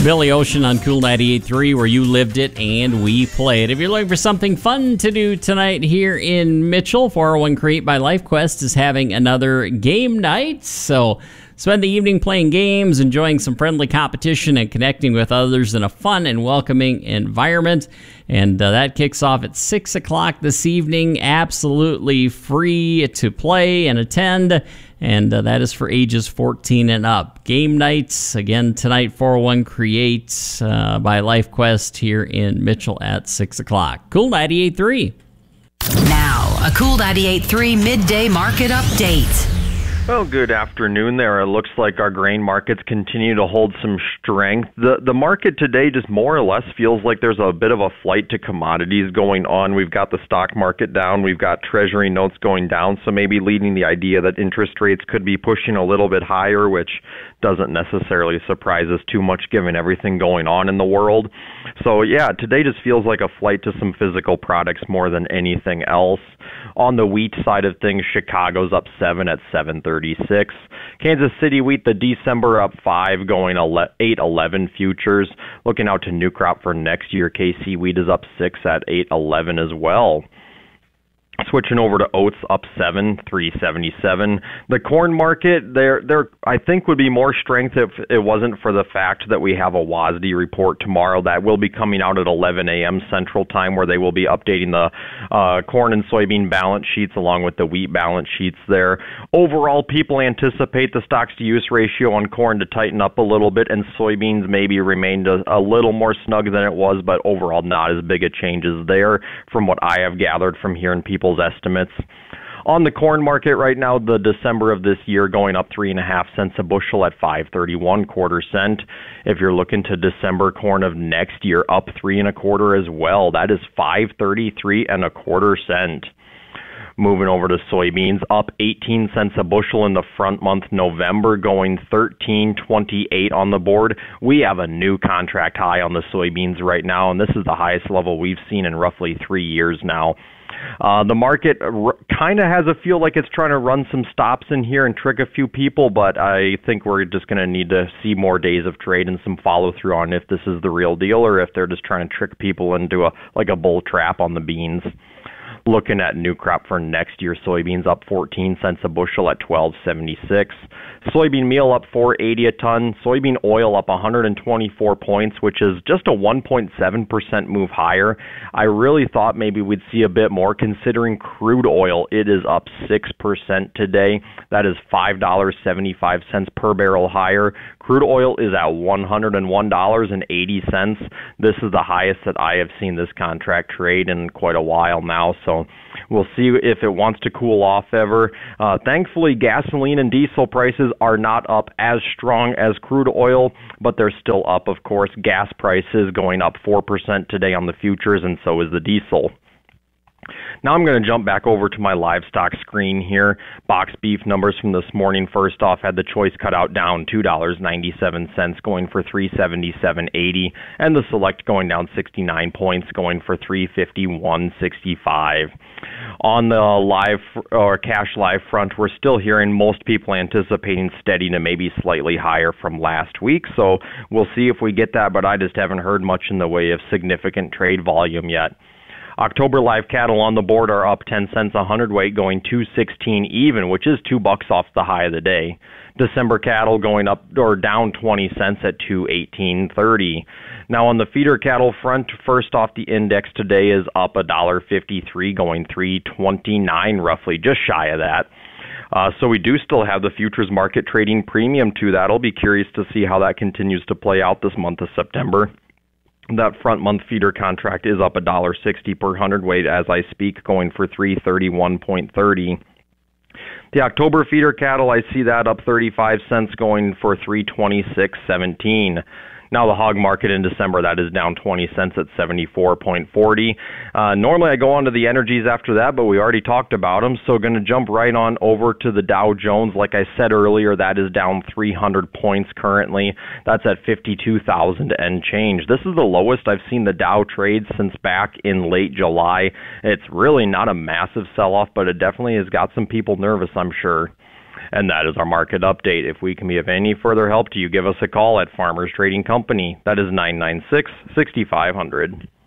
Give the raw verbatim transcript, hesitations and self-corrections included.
Billy Ocean on Cool ninety-eight point three, where you lived it and we played. If you're looking for something fun to do tonight here in Mitchell, four oh one Create by LifeQuest is having another game night. So spend the evening playing games, enjoying some friendly competition, and connecting with others in a fun and welcoming environment. And uh, that kicks off at six o'clock this evening. Absolutely free to play and attend. And uh, that is for ages fourteen and up. Game nights, again, tonight, four oh one Create uh, by LifeQuest here in Mitchell at six o'clock. Cool ninety-eight point three. Now, a Cool ninety-eight point three midday market update. Well, good afternoon there. It looks like our grain markets continue to hold some strength. The the market today just more or less feels like there's a bit of a flight to commodities going on. We've got the stock market down. We've got Treasury notes going down, so maybe leading the idea that interest rates could be pushing a little bit higher, which doesn't necessarily surprise us too much given everything going on in the world. So, yeah, today just feels like a flight to some physical products more than anything else. On the wheat side of things, Chicago's up seven at seven thirty-six. Kansas City wheat, the December up five, going eight eleven futures. Looking out to new crop for next year, K C wheat is up six at eight eleven as well. Switching over to oats, up seven, three seventy-seven. The corn market, there, there, I think would be more strength if it wasn't for the fact that we have a W A S D report tomorrow that will be coming out at eleven a.m. Central Time, where they will be updating the uh, corn and soybean balance sheets along with the wheat balance sheets there. Overall, people anticipate the stocks-to-use ratio on corn to tighten up a little bit, and soybeans maybe remained a, a little more snug than it was, but overall not as big a changes there from what I have gathered from hearing people estimates. On the corn market right now, the December of this year going up three and a half cents a bushel at five thirty-one quarter cent. If you're looking to December corn of next year, up three and a quarter as well. That is five thirty-three and a quarter cent. Moving over to soybeans, up eighteen cents a bushel in the front month November, going thirteen twenty-eight on the board. We have a new contract high on the soybeans right now, and this is the highest level we've seen in roughly three years now. Uh, the market r- kind of has a feel like it's trying to run some stops in here and trick a few people, but I think we're just going to need to see more days of trade and some follow-through on if this is the real deal or if they're just trying to trick people into a like a bull trap on the beans. Looking at new crop for next year, soybeans up fourteen cents a bushel at twelve seventy-six. Soybean meal up four eighty a ton. Soybean oil up one hundred twenty-four points, which is just a one point seven percent move higher. I really thought maybe we'd see a bit more considering crude oil. It is up six percent today. That is five dollars and seventy-five cents per barrel higher. Crude oil is at one hundred one dollars and eighty cents. This is the highest that I have seen this contract trade in quite a while now, so we'll see if it wants to cool off ever. Uh, thankfully, gasoline and diesel prices are not up as strong as crude oil, but they're still up, of course. Gas prices going up four percent today on the futures, and so is the diesel. Now I'm going to jump back over to my livestock screen here. Box beef numbers from this morning. First off, had the choice cut out down two dollars and ninety-seven cents, going for three seventy-seven eighty, and the select going down sixty-nine points, going for three fifty-one sixty-five. On the live or cash live front, we're still hearing most people anticipating steady to maybe slightly higher from last week, so we'll see if we get that, but I just haven't heard much in the way of significant trade volume yet. October live cattle on the board are up ten cents a hundredweight, going two sixteen even, which is two bucks off the high of the day. December cattle going up or down twenty cents at two eighteen thirty. Now on the feeder cattle front, first off, the index today is up a dollar fifty-three, going three twenty-nine roughly, just shy of that. Uh, so we do still have the futures market trading premium to that. I'll be curious to see how that continues to play out this month of September. That front month feeder contract is up a dollar sixty per hundredweight as I speak, going for three thirty-one thirty. The October feeder cattle, I see that up thirty-five cents, going for three twenty-six seventeen. Now the hog market in December, that is down twenty cents at seventy-four forty. Uh, normally I go on to the energies after that, but we already talked about them, so going to jump right on over to the Dow Jones. Like I said earlier, that is down three hundred points currently. That's at fifty-two thousand and change. This is the lowest I've seen the Dow trade since back in late July. It's really not a massive sell-off, but it definitely has got some people nervous, I'm sure. And that is our market update. If we can be of any further help to you, give us a call at Farmers Trading Company. That is nine nine six, six five zero zero.